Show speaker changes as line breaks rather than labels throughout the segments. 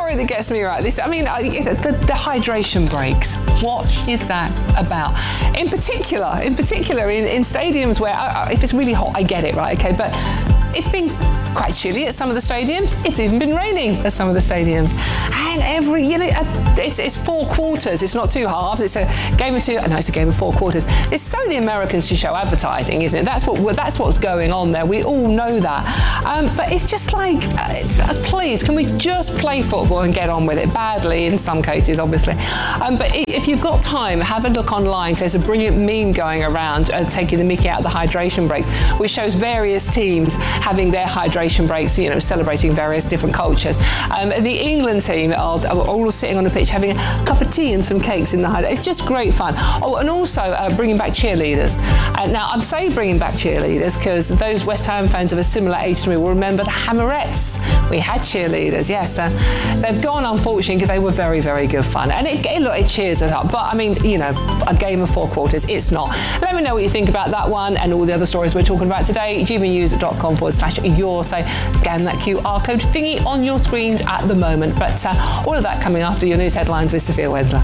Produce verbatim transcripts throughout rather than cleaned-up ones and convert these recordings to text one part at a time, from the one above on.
story that gets me right. This, I mean, the, the hydration breaks. What is that about? In particular, in particular, in, in stadiums where, uh, if it's really hot, I get it, right? Okay, but it's been quite chilly at some of the stadiums. It's even been raining at some of the stadiums. And every, you know, it's, it's four quarters. It's not two halves. It's a game of two. No, it's a game of four quarters. It's so the Americans should show advertising, isn't it? That's what that's what's going on there. We all know that. Um, but it's just like, it's, uh, please, can we just play football and get on with it? Badly in some cases, obviously. Um, but if you've got time, have a look online. There's a brilliant meme going around uh, taking the mickey out of the hydration breaks, which shows various teams having their hydration breaks, you know, celebrating various different cultures. Um, the England team are, are all sitting on the pitch having a cup of tea and some cakes in the hydration. It's just great fun. Oh, and also uh, bringing back cheerleaders. Uh, now, I'm saying bringing back cheerleaders because those West Ham fans of a similar age to me will remember the Hammerettes. We had cheerleaders, yes. Uh, they've gone, unfortunately, because they were very, very good fun. And it, it, look, it cheers us up. But, I mean, you know, a game of four quarters, it's not. Let me know what you think about that one and all the other stories we're talking about today. g b news dot com forward slash your say. Scan that Q R code thingy on your screens at the moment. But uh, all of that coming after your news headlines with Sophia Wensler.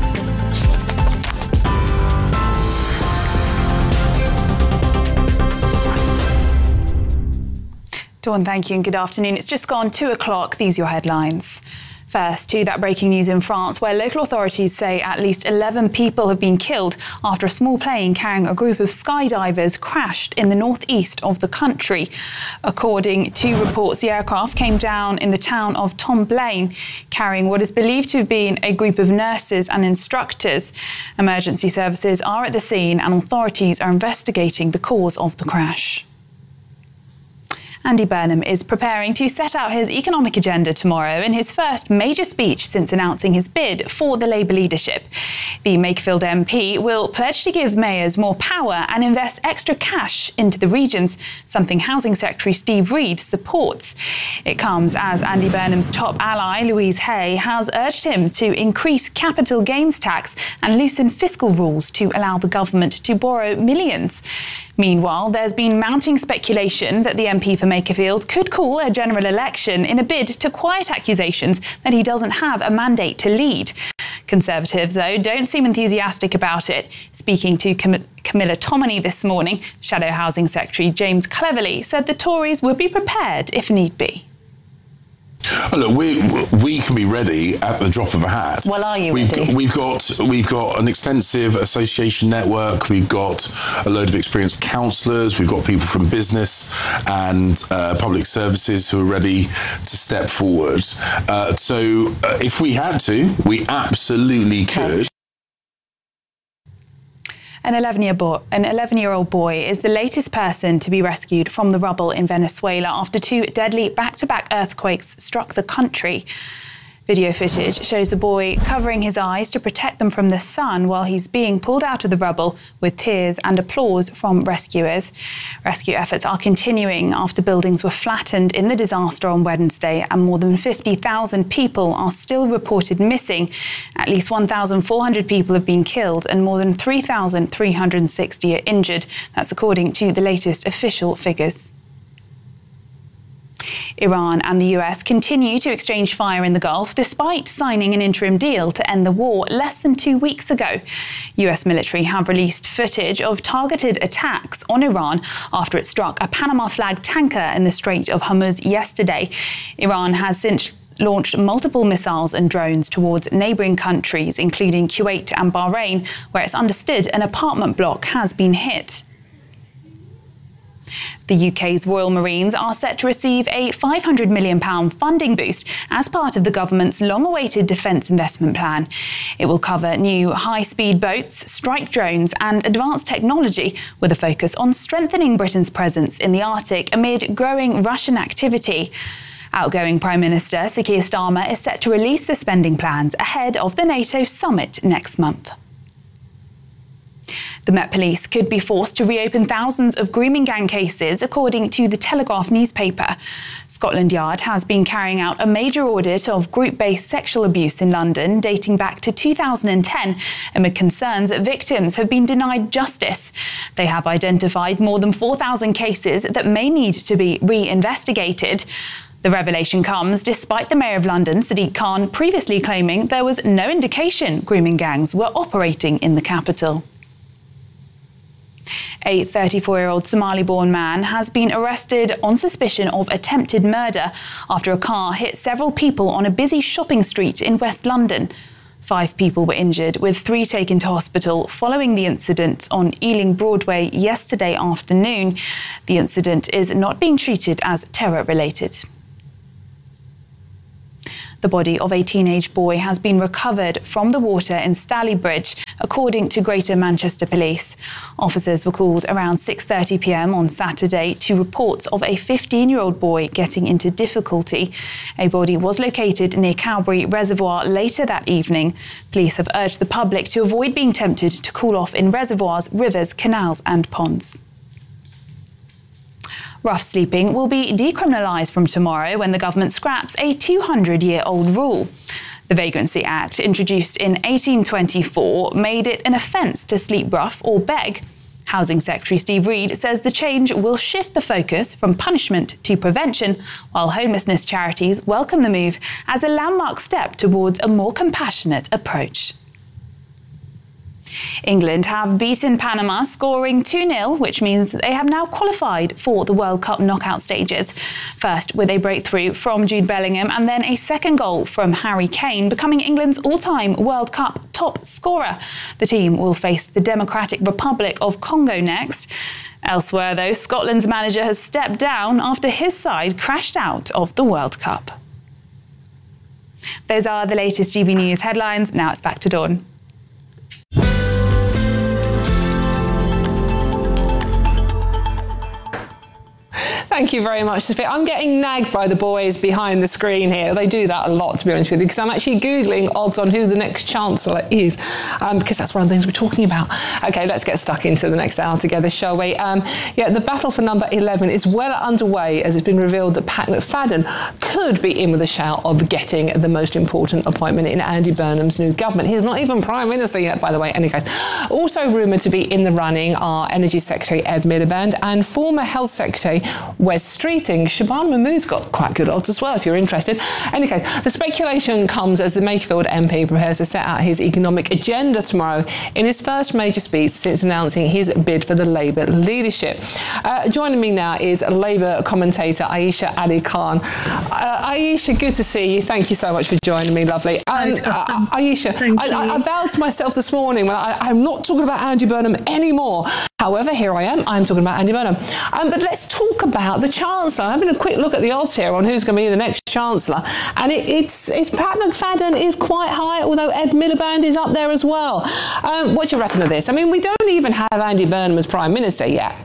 Dawn, thank you and good afternoon. It's just gone two o'clock. These are your headlines. First, to that breaking news in France, where local authorities say at least eleven people have been killed after a small plane carrying a group of skydivers crashed in the northeast of the country. According to reports, the aircraft came down in the town of Tomblaine, carrying what is believed to have been a group of nurses and instructors. Emergency services are at the scene and authorities are investigating the cause of the crash. Andy Burnham is preparing to set out his economic agenda tomorrow in his first major speech since announcing his bid for the Labour leadership. The Makerfield M P will pledge to give mayors more power and invest extra cash into the regions, something Housing Secretary Steve Reed supports. It comes as Andy Burnham's top ally, Louise Hay, has urged him to increase capital gains tax and loosen fiscal rules to allow the government to borrow millions. Meanwhile, there's been mounting speculation that the M P for Makerfield could call a general election in a bid to quiet accusations that he doesn't have a mandate to lead. Conservatives, though, don't seem enthusiastic about it. Speaking to Cam- Camilla Tominey this morning, Shadow Housing Secretary James Cleverly said the Tories would be prepared if need be.
Oh, look, we we can be ready at the drop of a hat.
Well, are you
we've
ready?
Got, we've got we've got an extensive association network. We've got a load of experienced counsellors. We've got people from business and uh, public services who are ready to step forward. Uh, so, uh, if we had to, we absolutely could.
An eleven-year-old boy is the latest person to be rescued from the rubble in Venezuela after two deadly back-to-back earthquakes struck the country. Video footage shows the boy covering his eyes to protect them from the sun while he's being pulled out of the rubble with tears and applause from rescuers. Rescue efforts are continuing after buildings were flattened in the disaster on Wednesday and more than fifty thousand people are still reported missing. At least one thousand four hundred people have been killed and more than three thousand three hundred sixty are injured. That's according to the latest official figures. Iran and the U S continue to exchange fire in the Gulf despite signing an interim deal to end the war less than two weeks ago. U S military have released footage of targeted attacks on Iran after it struck a Panama-flagged tanker in the Strait of Hormuz yesterday. Iran has since launched multiple missiles and drones towards neighbouring countries, including Kuwait and Bahrain, where it's understood an apartment block has been hit. The U K's Royal Marines are set to receive a five hundred million pounds funding boost as part of the government's long-awaited defence investment plan. It will cover new high-speed boats, strike drones and advanced technology with a focus on strengthening Britain's presence in the Arctic amid growing Russian activity. Outgoing Prime Minister Sir Keir Starmer is set to release the spending plans ahead of the NATO summit next month. The Met Police could be forced to reopen thousands of grooming gang cases, according to the Telegraph newspaper. Scotland Yard has been carrying out a major audit of group-based sexual abuse in London dating back to two thousand ten, amid concerns that victims have been denied justice. They have identified more than four thousand cases that may need to be re-investigated. The revelation comes despite the Mayor of London, Sadiq Khan, previously claiming there was no indication grooming gangs were operating in the capital. A thirty-four-year-old Somali-born man has been arrested on suspicion of attempted murder after a car hit several people on a busy shopping street in West London. Five people were injured, with three taken to hospital following the incident on Ealing Broadway yesterday afternoon. The incident is not being treated as terror-related. The body of a teenage boy has been recovered from the water in Stalybridge, according to Greater Manchester Police. Officers were called around six thirty p m on Saturday to reports of a fifteen-year-old boy getting into difficulty. A body was located near Cowbury Reservoir later that evening. Police have urged the public to avoid being tempted to cool off in reservoirs, rivers, canals and ponds. Rough sleeping will be decriminalised from tomorrow when the government scraps a two hundred year old rule. The Vagrancy Act, introduced in eighteen twenty-four, made it an offence to sleep rough or beg. Housing Secretary Steve Reed says the change will shift the focus from punishment to prevention, while homelessness charities welcome the move as a landmark step towards a more compassionate approach. England have beaten Panama, scoring two nil, which means they have now qualified for the World Cup knockout stages. First with a breakthrough from Jude Bellingham and then a second goal from Harry Kane, becoming England's all-time World Cup top scorer. The team will face the Democratic Republic of Congo next. Elsewhere, though, Scotland's manager has stepped down after his side crashed out of the World Cup. Those are the latest G B News headlines. Now it's back to Dawn.
Thank you very much, Sophia. I'm getting nagged by the boys behind the screen here. They do that a lot, to be honest with you, because I'm actually Googling odds on who the next Chancellor is, um, because that's one of the things we're talking about. OK, let's get stuck into the next hour together, shall we? Um, yeah, the battle for number eleven is well underway, as it's been revealed that Pat McFadden could be in with a shout of getting the most important appointment in Andy Burnham's new government. He's not even Prime Minister yet, by the way. Any case, also rumoured to be in the running are Energy Secretary Ed Miliband and former Health Secretary Wes Streeting. Shabana Mahmood's got quite good odds as well, if you're interested. Any case, the speculation comes as the Makerfield M P prepares to set out his economic agenda tomorrow in his first major speech since announcing his bid for the Labour leadership. Uh, joining me now is Labour commentator Ayesha Ali Khan. Uh, Ayesha, good to see you. Thank you so much for joining me, lovely. And uh, Ayesha, I, I, I vowed to myself this morning when I, I'm not talking about Andy Burnham anymore. However, here I am. I'm talking about Andy Burnham. Um, but let's talk about the Chancellor. I'm having a quick look at the odds here on who's going to be the next Chancellor. And it, it's, it's Pat McFadden is quite high, although Ed Miliband is up there as well. Um, what do you reckon of this? I mean, we don't even have Andy Burnham as Prime Minister yet.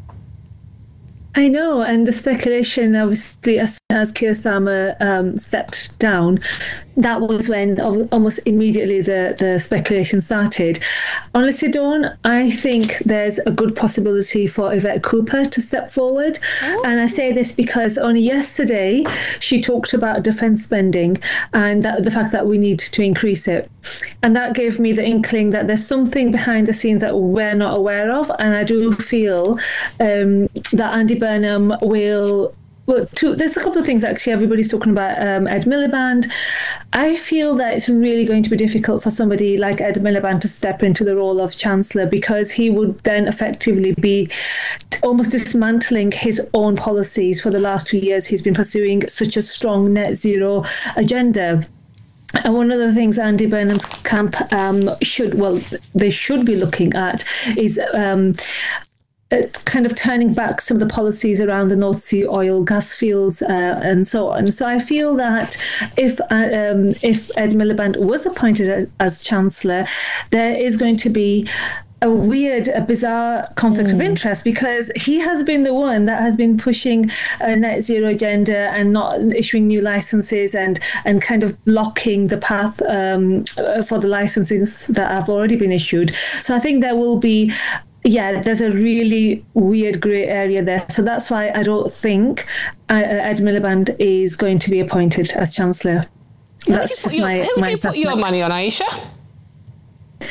I know, and the speculation, obviously, as, as Keir Starmer um, stepped down, that was when almost immediately the, the speculation started. Honestly, Dawn, I think there's a good possibility for Yvette Cooper to step forward. Oh. And I say this because only yesterday she talked about defence spending and that, the fact that we need to increase it. And that gave me the inkling that there's something behind the scenes that we're not aware of. And I do feel um, that Andy Burnham will... Well, two, there's a couple of things, actually. Everybody's talking about um, Ed Miliband. I feel that it's really going to be difficult for somebody like Ed Miliband to step into the role of Chancellor, because he would then effectively be almost dismantling his own policies. For the last two years, he's been pursuing such a strong net zero agenda. And one of the things Andy Burnham's camp um, should, well, they should be looking at is... Um, It's kind of turning back some of the policies around the North Sea oil, gas fields, uh, and so on. So I feel that if uh, um, if Ed Miliband was appointed as Chancellor, there is going to be a weird, a bizarre conflict mm. of interest, because he has been the one that has been pushing a net zero agenda and not issuing new licenses and and kind of blocking the path um, for the licenses that have already been issued. So I think there will be Yeah, there's a really weird grey area there. So that's why I don't think uh, Ed Miliband is going to be appointed as Chancellor. That's just
your,
my
Who would
my
you put your money on, Ayesha?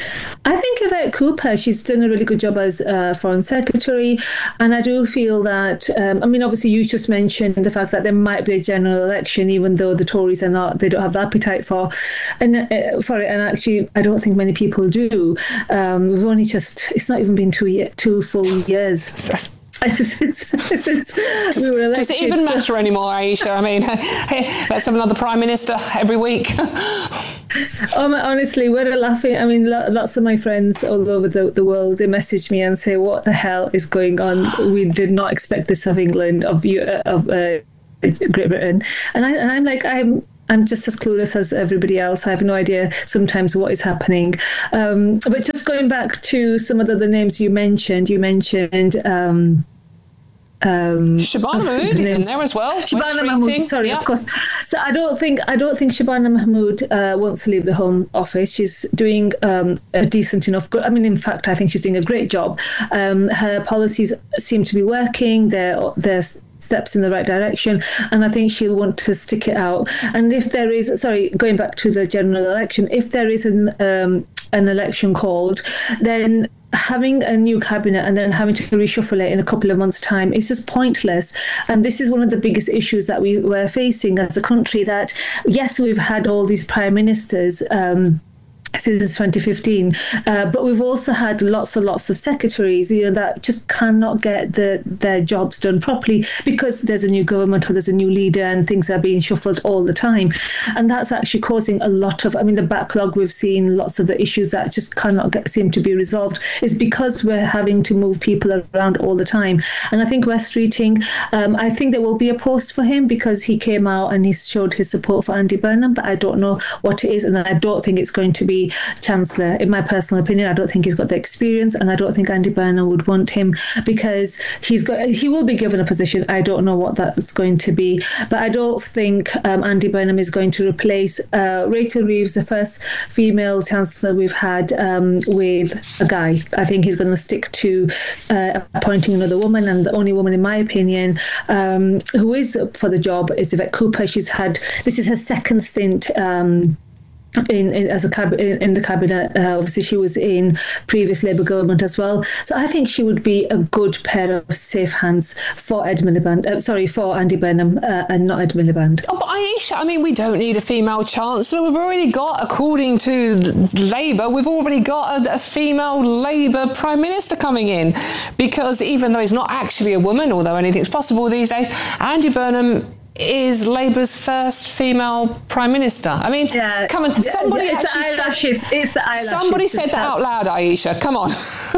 I think Yvette Cooper, she's done a really good job as uh, Foreign Secretary. And I do feel that, um, I mean, obviously you just mentioned the fact that there might be a general election, even though the Tories are not, they don't have the appetite for, and uh, for it. And actually, I don't think many people do. Um, we've only just, it's not even been two, year, two full years. Since, since we were elected.
Does it even matter anymore, Aisha? I mean, hey, let's have another Prime Minister every week.
Um, honestly, we're laughing. I mean, lots of my friends all over the, the world, they message me and say, what the hell is going on? We did not expect this of England, of, of uh, Great Britain. And, I, and I'm like, I'm I'm just as clueless as everybody else. I have no idea sometimes what is happening. Um, but just going back to some of the, the names you mentioned, you mentioned... Um, Um,
Shabana Mahmood is in there as well.
Shabana Mahmood, sorry, yeah. Of course. So I don't think I don't think Shabana Mahmood uh, wants to leave the Home Office. She's doing um, a decent enough. I mean, in fact, I think she's doing a great job. Um, her policies seem to be working. They're they're steps in the right direction, and I think she'll want to stick it out. And if there is, sorry, going back to the general election, if there is an um, an election called, then having a new cabinet and then having to reshuffle it in a couple of months' time is just pointless. And this is one of the biggest issues that we were facing as a country, that, yes, we've had all these prime ministers um, since twenty fifteen, uh, but we've also had lots and lots of secretaries, you know, that just cannot get the, their jobs done properly because there's a new government or there's a new leader and things are being shuffled all the time. And that's actually causing a lot of, I mean, the backlog we've seen, lots of the issues that just cannot get, seem to be resolved is because we're having to move people around all the time. And I think Wes Streeting, um, I think there will be a post for him because he came out and he showed his support for Andy Burnham, but I don't know what it is, and I don't think it's going to be Chancellor. In my personal opinion, I don't think he's got the experience, and I don't think Andy Burnham would want him because he's got he will be given a position. I don't know what that's going to be, but I don't think um, Andy Burnham is going to replace uh, Rachel Reeves, the first female Chancellor we've had, um, with a guy. I think he's going to stick to uh, appointing another woman, and the only woman, in my opinion, um, who is up for the job is Yvette Cooper. She's had, this is her second stint um, In, in as a cab in, in the cabinet. Uh, obviously, she was in previous Labour government as well. So I think she would be a good pair of safe hands for Ed Miliband. Uh, sorry, for Andy Burnham uh, and not Ed Miliband.
Oh, but Aisha, I mean, we don't need a female chancellor. We've already got, according to Labour, we've already got a, a female Labour prime minister coming in, because even though he's not actually a woman, although anything's possible these days, Andy Burnham is Labour's first female prime minister. I mean, yeah, come on, somebody
yeah,
actually
said, it's the eyelashes.
Somebody said that out loud, Aisha. Come on.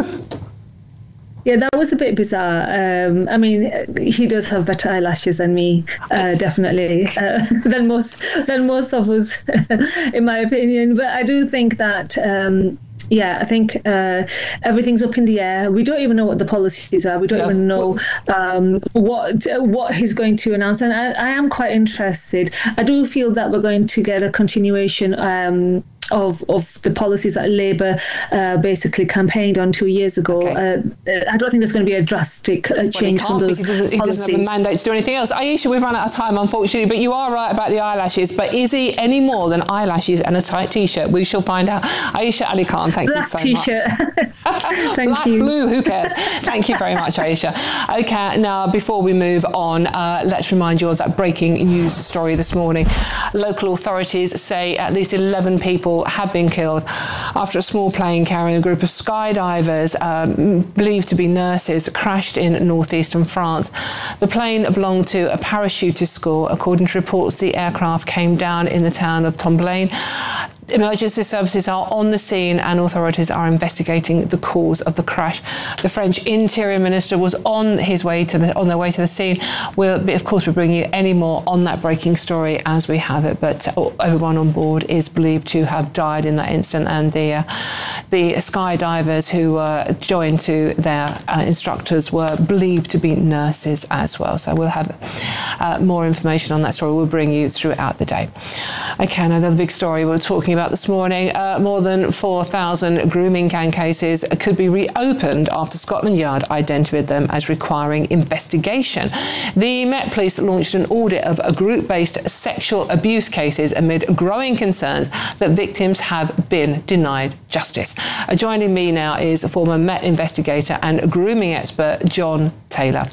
Yeah, that was a bit bizarre. Um, I mean, he does have better eyelashes than me, uh, definitely, uh, than most than most of us, in my opinion. But I do think that. Um, Yeah, I think uh, everything's up in the air. We don't even know what the policies are. We don't yeah. even know um, what what he's going to announce. And I, I am quite interested. I do feel that we're going to get a continuation um, of of the policies that Labour uh, basically campaigned on two years ago. Okay. Uh, I don't think there's going to be a drastic uh, change well, from those
he doesn't, he
policies.
doesn't have a mandate to do anything else. Aisha, we've run out of time, unfortunately, but you are right about the eyelashes. But is he any more than eyelashes and a tight T-shirt? We shall find out. Aisha Ali Khan, thank
Black
you so
t-shirt.
much.
Thank
Black,
you.
blue, who cares? Thank you very much, Aisha. Okay, now before we move on, uh, let's remind you of that breaking news story this morning. Local authorities say at least eleven people have been killed after a small plane carrying a group of skydivers, um, believed to be nurses, crashed in northeastern France. The plane belonged to a parachutist school. According to reports, the aircraft came down in the town of Tomblaine. Emergency services are on the scene and authorities are investigating the cause of the crash. The French Interior Minister was on his way to the on their way to the scene. We'll, of course, we'll bring you any more on that breaking story as we have it. But everyone on board is believed to have died in that incident, and the uh, the skydivers who were uh, joined to their uh, instructors were believed to be nurses as well. So we'll have uh, more information on that story. We'll bring you throughout the day. Okay, another big story we're talking about this morning. Uh, more than four thousand grooming gang cases could be reopened after Scotland Yard identified them as requiring investigation. The Met Police launched an audit of group-based sexual abuse cases amid growing concerns that victims have been denied justice. Uh, joining me now is former Met investigator and grooming expert John Taylor.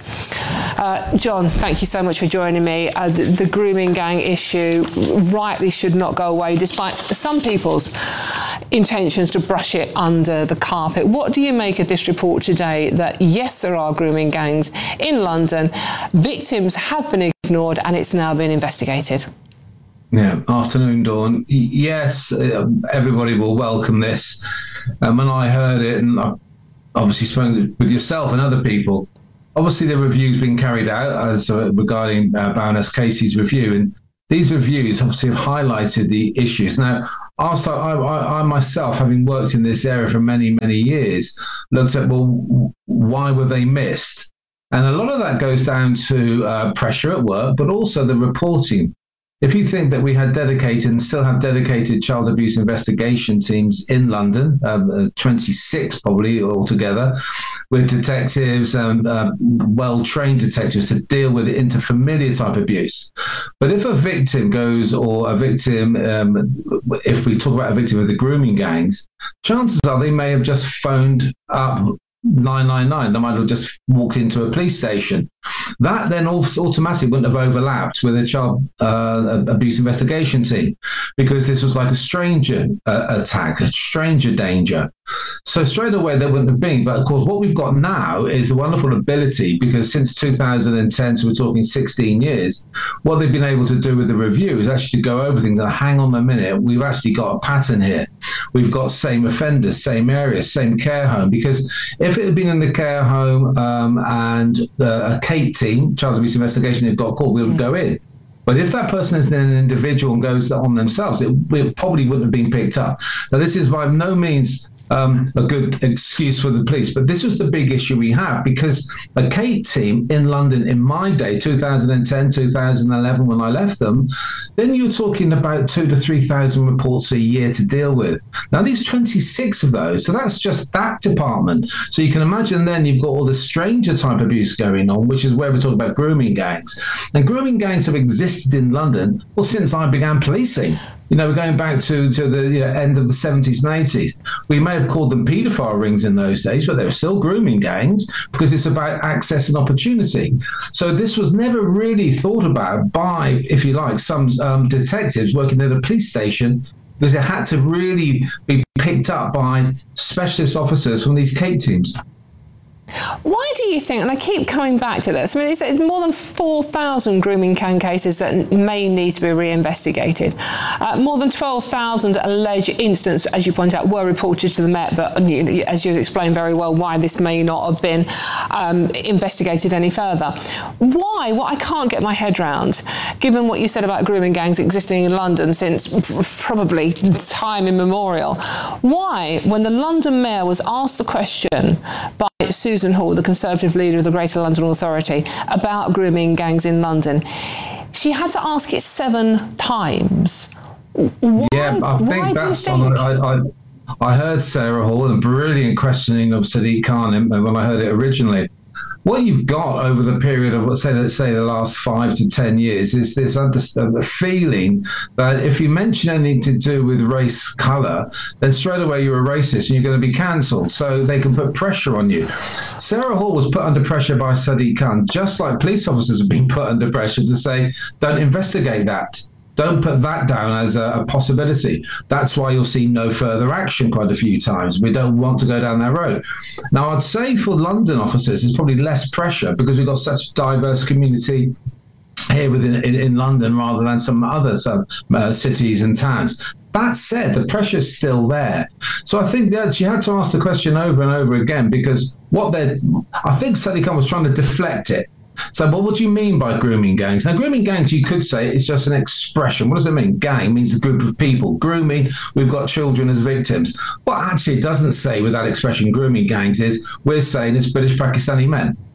Uh, John, thank you so much for joining me. Uh, the, the grooming gang issue rightly should not go away, despite some people's intentions to brush it under the carpet. What do you make of this report today that, yes, there are grooming gangs in London, victims have been ignored, and it's now been investigated?
Yeah, afternoon, Dawn. Yes, uh, everybody will welcome this. And when I heard it, and I obviously spoke with yourself and other people, obviously the review's been carried out as uh, regarding uh, Baroness Casey's review, and these reviews obviously have highlighted the issues. Now, I'll start, I, I, I myself, having worked in this area for many, many years, looked at, well, why were they missed? And a lot of that goes down to uh, pressure at work, but also the reporting. If you think that we had dedicated and still have dedicated child abuse investigation teams in London, um, twenty-six probably altogether, with detectives and uh, well-trained detectives to deal with interfamiliar type abuse. But if a victim goes, or a victim, um, if we talk about a victim of the grooming gangs, chances are they may have just phoned up nine nine nine. They might have just walked into a police station. That then automatically wouldn't have overlapped with a child uh, abuse investigation team, because this was like a stranger uh, attack, a stranger danger. So straight away there wouldn't have been. But of course, what we've got now is the wonderful ability, because since two thousand ten, so we're talking sixteen years, what they've been able to do with the review is actually to go over things and hang on a minute, we've actually got a pattern here. We've got same offenders, same areas, same care home. Because if it had been in the care home um, and uh, a Kate team, child abuse investigation, had got called, we would go in. But if that person is then an individual and goes on themselves, it, it probably wouldn't have been picked up. Now, this is by no means Um, a good excuse for the police. But this was the big issue we have, because a Kate team in London in my day, two thousand ten, two thousand eleven, when I left them, then you're talking about two to three thousand reports a year to deal with. Now, these twenty-six of those, so that's just that department. So you can imagine then you've got all the stranger type abuse going on, which is where we're talking about grooming gangs. And grooming gangs have existed in London, well, since I began policing. You know, we're going back to, to the you know, end of the seventies and eighties. We may have called them paedophile rings in those days, but they were still grooming gangs, because it's about access and opportunity. So this was never really thought about by, if you like, some um, detectives working at a police station, because it had to really be picked up by specialist officers from these Kate teams.
Why do you think, and I keep coming back to this, I mean, it's more than four thousand grooming gang cases that may need to be reinvestigated. Uh, more than twelve thousand alleged incidents, as you point out, were reported to the Met, but as you explained very well, why this may not have been um, investigated any further. Why? What I can't get my head round, given what you said about grooming gangs existing in London since probably time immemorial, why, when the London Mayor was asked the question by Susan Hall, the Conservative leader of the Greater London Authority, about grooming gangs in London, she had to ask it seven times. Why,
yeah, I think that's think? on. I, I, I heard Sarah Hall, and brilliant questioning of Sadiq Khan when I heard it originally. What you've got over the period of, let's say, let's say the last five to ten years is this under, uh, feeling that if you mention anything to do with race, colour, then straight away you're a racist and you're going to be cancelled. So they can put pressure on you. Sarah Hall was put under pressure by Sadiq Khan, just like police officers have been put under pressure to say, don't investigate that. Don't put that down as a, a possibility. That's why you'll see no further action quite a few times. We don't want to go down that road. Now, I'd say for London officers, there's probably less pressure because we've got such a diverse community here within in, in London rather than some other some, uh, cities and towns. That said, the pressure's still there. So I think that she had to ask the question over and over again, because what they're, I think Sadiq Khan was trying to deflect it. So, well, what do you mean by grooming gangs? Now, grooming gangs, you could say, is just an expression. What does it mean? Gang means a group of people. Grooming, we've got children as victims. What actually it doesn't say with that expression, grooming gangs, is we're saying it's British Pakistani men.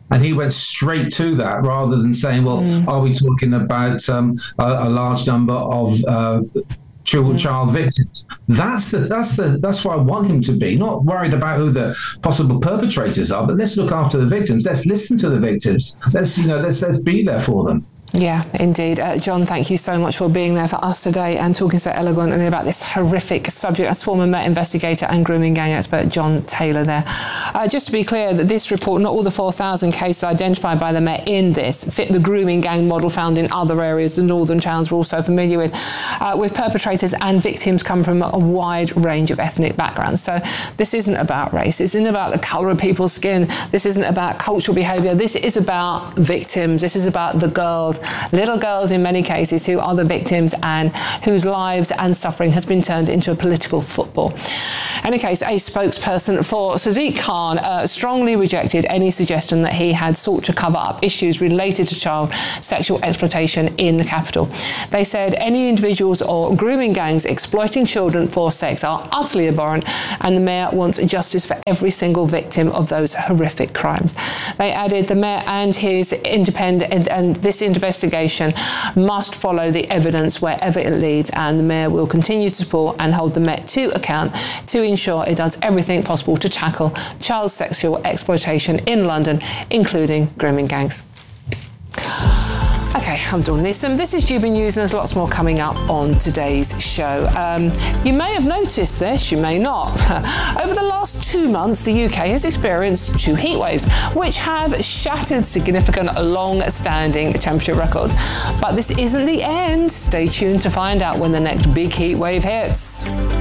And he went straight to that rather than saying, well, mm. are we talking about um, a, a large number of uh, child, child victims? That's the, that's the, that's what I want him to be, not worried about who the possible perpetrators are, but let's look after the victims. Let's listen to the victims. Let's, you know, let's, let's be there for them.
Yeah, indeed. Uh, John, thank you so much for being there for us today and talking so eloquently about this horrific subject. That's former Met investigator and grooming gang expert John Taylor there. Uh, just to be clear, that this report, not all the four thousand cases identified by the Met in this fit the grooming gang model found in other areas the Northern Channels were also familiar with, uh, with perpetrators and victims come from a wide range of ethnic backgrounds. So this isn't about race. This isn't about the colour of people's skin. This isn't about cultural behaviour. This is about victims. This is about the girls, little girls in many cases, who are the victims and whose lives and suffering has been turned into a political football. In any case, a spokesperson for Sadiq Khan uh, strongly rejected any suggestion that he had sought to cover up issues related to child sexual exploitation in the capital. They said any individuals or grooming gangs exploiting children for sex are utterly abhorrent, and the mayor wants justice for every single victim of those horrific crimes. They added the mayor and his independent and, and this investigation must follow the evidence wherever it leads, and the mayor will continue to support and hold the Met to account to ensure it does everything possible to tackle child sexual exploitation in London, including grooming gangs. Okay, I'm Dawn Newsom. This is G B News, and there's lots more coming up on today's show. Um, you may have noticed this, you may not. Over the last two months, the U K has experienced two heat waves, which have shattered significant long-standing temperature records. But this isn't the end. Stay tuned to find out when the next big heat wave hits.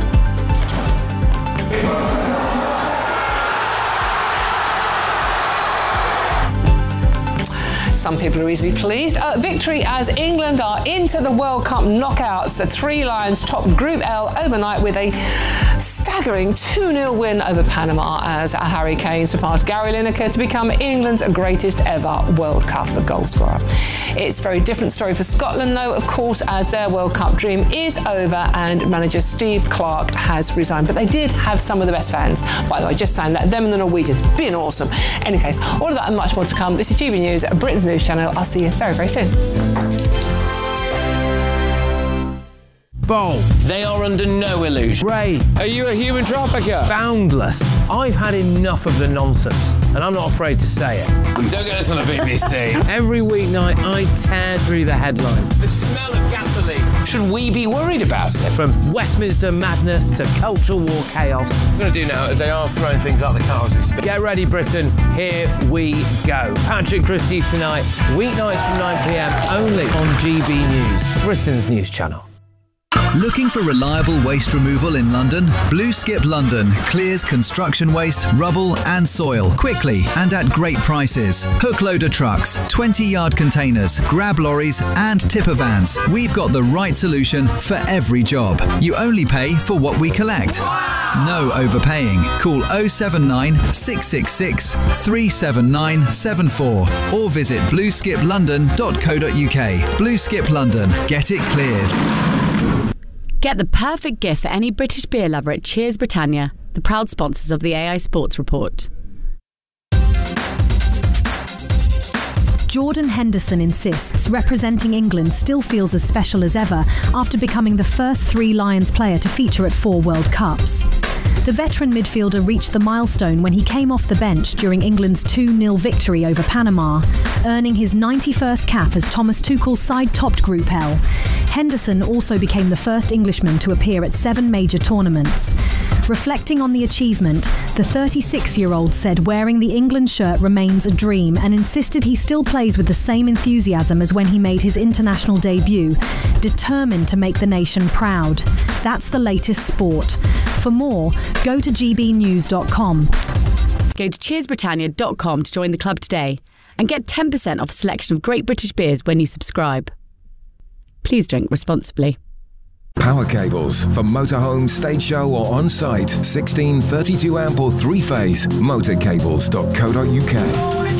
Some people are easily pleased. Uh, victory as England are into the World Cup knockouts. The Three Lions topped Group L overnight with a staggering two nil win over Panama as Harry Kane surpassed Gary Lineker to become England's greatest ever World Cup goal scorer. It's a very different story for Scotland, though, of course, as their World Cup dream is over and manager Steve Clarke has resigned. But they did have some of the best fans, by the way, just saying that. Them and the Norwegians, been awesome. In any case, all of that and much more to come. This is G B News, Britain's news channel. I'll see you very, very soon.
Bold. They are under no illusion. Ray. Are you a human trafficker? Boundless. I've had enough of the nonsense, and I'm not afraid to say it.
Don't get us on the B B C.
Every weeknight, I tear through the headlines.
The smell of gasoline. Should we be worried about it?
From Westminster madness to cultural war chaos.
What we're going to do now is they are throwing things out the car as we speak.
Get ready, Britain. Here we go. Patrick Christie's tonight, weeknights from nine p m, only on G B News, Britain's news channel.
Looking for reliable waste removal in London? Blue Skip London clears construction waste, rubble and soil quickly and at great prices. Hook loader trucks, twenty yard containers, grab lorries and tipper vans. We've got the right solution for every job. You only pay for what we collect. No overpaying. Call oh seven nine, six six six, three seven nine seven four or visit blue skip london dot co dot u k. Blue Skip London. Get it cleared.
Get the perfect gift for any British beer lover at Cheers Britannia, the proud sponsors of the A I Sports Report.
Jordan Henderson insists representing England still feels as special as ever after becoming the first Three Lions player to feature at four World Cups. The veteran midfielder reached the milestone when he came off the bench during England's two nil victory over Panama, earning his ninety-first cap as Thomas Tuchel's side topped Group L. Henderson also became the first Englishman to appear at seven major tournaments. Reflecting on the achievement, the thirty-six-year-old said wearing the England shirt remains a dream and insisted he still plays with the same enthusiasm as when he made his international debut, determined to make the nation proud. That's the latest sport. For more, go to g b news dot com.
Go to cheers britannia dot com to join the club today and get ten percent off a selection of great British beers when you subscribe. Please drink responsibly.
Power cables for motorhome, stage show or on-site. sixteen, thirty-two amp or three-phase. motorcables dot co dot u k.